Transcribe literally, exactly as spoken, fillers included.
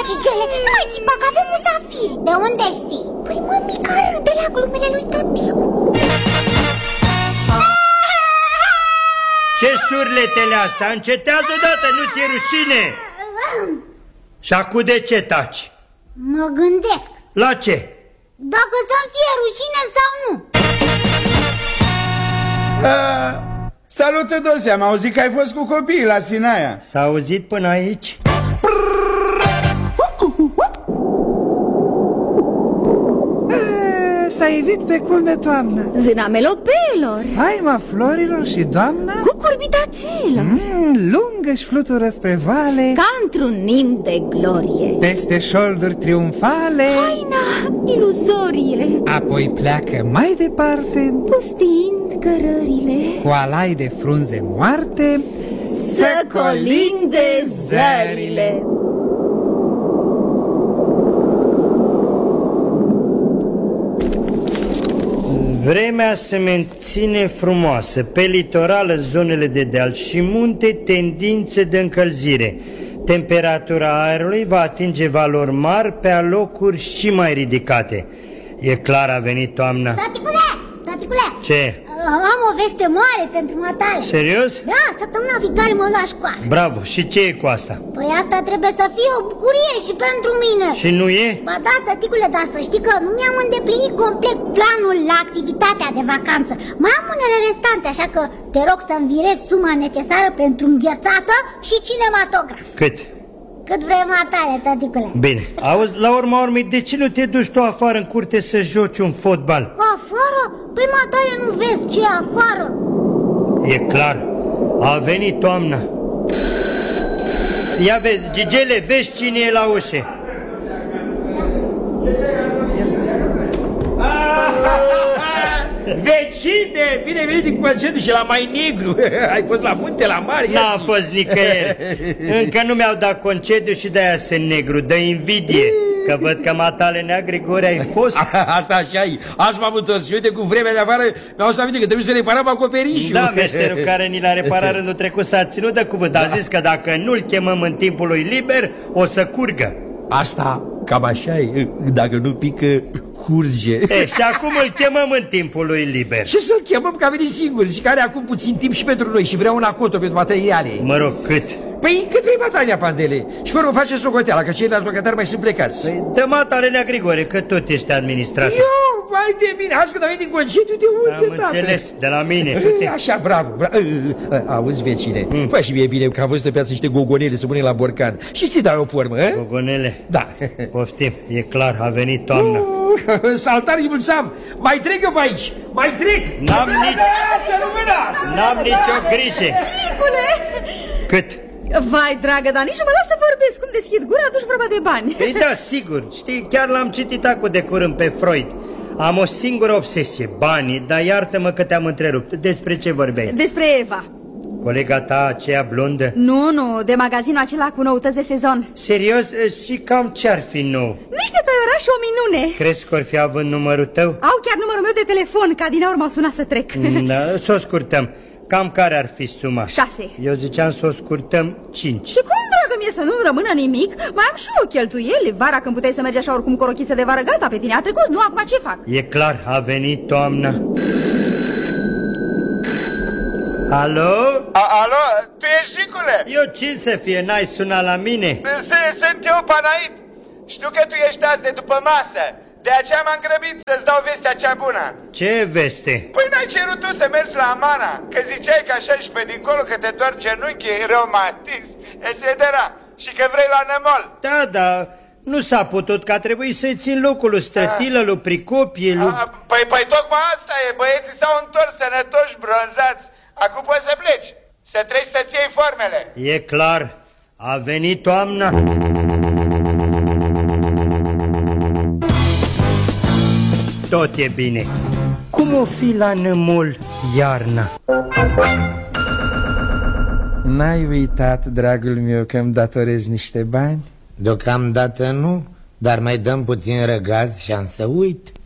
Gigele, nu mai țipa că avem musafiri. De unde știi? Păi mămica râde la glumele lui tăticu. Ce surletele astea? Încetează odată, nu ți-e rușine? Și acum de ce taci? Mă gândesc. La ce? Dacă să-mi fie rușine sau nu. Uh, salut, Teodose, am auzit că ai fost cu copiii la Sinaia. S-a auzit până aici? S-a ivit pe culme toamna. Zâna melopelor, Spaima florilor și doamna cu curbitacelor, mm, lungă-și flutură spre vale, ca într-un nim de glorie, peste șolduri triumfale, haina iluzorie, apoi pleacă mai departe, pustiind cărările, cu alai de frunze moarte, să colinde zările. Vremea se menține frumoasă. Pe litoral, în zonele de deal și munte, tendințe de încălzire. Temperatura aerului va atinge valori mari pe alocuri și mai ridicate. E clar, a venit toamna. Taticule, taticule, Ce? am o veste mare pentru matale. Serios? Da, săptămâna viitoare mă la școală. Bravo, și ce e cu asta? Păi asta trebuie să fie o bucurie și pentru mine. Și nu e? Ba da, tăticule, dar să știi că nu mi-am îndeplinit complet planul la activitatea de vacanță. Mai am unele restanțe, așa că te rog să-mi virezi suma necesară pentru înghețată și cinematograf. Cât? Cât vrei matale, tăticule. Bine, auzi, la urma urmei, de ce nu te duci tu afară în curte să joci un fotbal? Afară? Păi matale, nu vezi ce e afară? E clar, a venit toamna. Ia vezi, Gigele, vezi cine e la ușă. Vecine, bine venit din concediu și la mai negru. Ai fost la munte, la mare? N-a fost nicăieri. Încă nu mi-au dat concediu și de-aia sunt negru, de invidie. Că văd că matale nea, Grigore, ai fost. Asta așa e. Azi m-am întors și uite, cu vremea de afară mi-au să aminte că trebuie să reparăm acoperișul. Da, meșterul care ni l-a reparat rândul trecut s-a ținut de cuvânt. A zis că dacă nu-l chemăm în timpul lui liber, o să curgă. Asta cam așa e. Dacă nu pică, curge. E, și acum îl chemăm în timpul lui liber. Și să-l chemăm că a venit singur și care acum puțin timp și pentru noi și vrea un acoto pentru materiale. Mă rog, cât? Păi cât vrei, Matania, Pandele? Și vă rog, face socoteala, că ceilalți locatari mai sunt plecați. Păi dă matale nea, Grigore, că tot ești administrator. Eu, vai de mine, azi când am venit din concediu, de unde, Am tată? înțeles, de la mine. E, așa, bravo, bravo. Auzi, vecine, mm. fă și mie bine că am văzut pe piață niște gogonele să punem la borcan. Și ți dai o formă, eh? Gogonele? Da. Poftim, e clar, a venit toamna. Uh, saltare mulțam, mai trec eu pe aici, mai trec. N-am nici... N-am nicio grijă. Cicule! Cât? Vai, dragă, dar nici nu mă las să vorbesc. Cum deschid gura, atunci vorba de bani. Păi da, sigur, știi, chiar l-am citit acum de curând pe Freud. Am o singură obsesie, banii, dar iartă-mă că te-am întrerupt. Despre ce vorbeai? Despre Eva. Colega ta, aceea blondă? Nu, nu, de magazinul acela cu noutăți de sezon. Serios? Și cam ce-ar fi nou? Niște toiorași și o minune. Crezi că or fi având numărul tău? Au chiar numărul meu de telefon, ca din aur m-au sunat să trec. Da, să o scurtăm. Cam care ar fi suma? Șase. Eu ziceam să o scurtăm cinci. Și cum, dragă mie, să nu rămână nimic? Mai am și eu cheltuieli. Vara când puteai să mergi așa oricum cu o rochiță de vară, gata, pe tine a trecut. Nu, acum ce fac? E clar, a venit toamna. Alo? A, alo, tu ești Jicule? Eu ce să fie, n-ai sunat la mine? Sunt eu, Panait. Știu că tu ești azi de după masă. De aceea m-am grăbit să-ți dau vestea cea bună. Ce veste? Păi n-ai cerut tu să mergi la Amana, că ziceai că așa și pe dincolo că te doar genunchii, reumatism, et cetera. Și că vrei la Nemol. Da, da, nu s-a putut, că a trebuit să-i țin locul lui Strătilă, lui Pricopie, lui... A, păi, păi tocmai asta e, băieții s-au întors sănătoși, bronzați. Acum poți să pleci, să treci să-ți iei formele. E clar, a venit toamna. Tot e bine. Cum o fi la Nămol iarna? N-ai uitat, dragul meu, că îmi datorezi niște bani? Deocamdată nu, dar mai dăm puțin răgaz și am să uit.